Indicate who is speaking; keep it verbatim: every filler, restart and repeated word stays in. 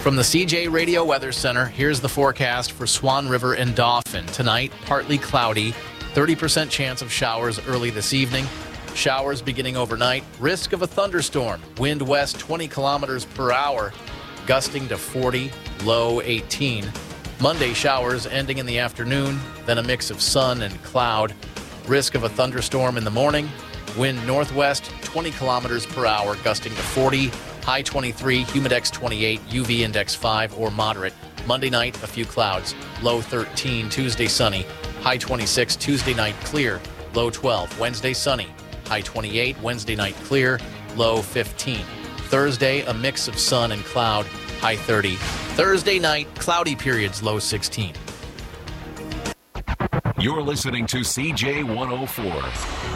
Speaker 1: From the C J Radio Weather Center, here's the forecast for Swan River and Dauphin. Tonight, partly cloudy, thirty percent chance of showers early this evening. Showers beginning overnight. Risk of a thunderstorm. Wind west twenty kilometers per hour, gusting to forty, low eighteen. Monday showers ending in the afternoon, then a mix of sun and cloud. Risk of a thunderstorm in the morning. Wind northwest twenty kilometers per hour, gusting to forty. High twenty-three, humidex twenty-eight, U V index five or moderate. Monday night, a few clouds. Low thirteen, Tuesday sunny. High twenty-six, Tuesday night clear. Low twelve, Wednesday sunny. High twenty-eight, Wednesday night clear. Low fifteen. Thursday, a mix of sun and cloud. High thirty. Thursday night, cloudy periods, low sixteen.
Speaker 2: You're listening to C J one oh four.